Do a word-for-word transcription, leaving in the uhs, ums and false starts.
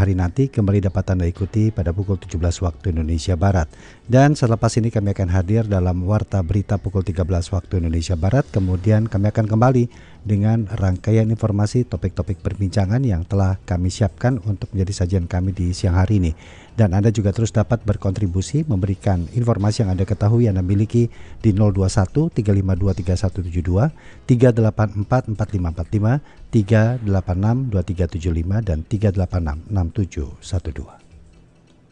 hari nanti kembali dapat Anda ikuti pada pukul tujuh belas waktu Indonesia Barat. Dan selepas ini kami akan hadir dalam Warta Berita pukul tiga belas waktu Indonesia Barat. Kemudian kami akan kembali dengan rangkaian informasi topik-topik perbincangan yang telah kami siapkan untuk menjadi sajian kami di siang hari ini. Dan Anda juga terus dapat berkontribusi memberikan informasi yang Anda ketahui Anda miliki di nol dua satu tiga lima dua tiga satu tujuh dua, tiga delapan empat empat lima empat lima, tiga delapan enam dua tiga tujuh lima dan tiga delapan enam enam tujuh satu dua.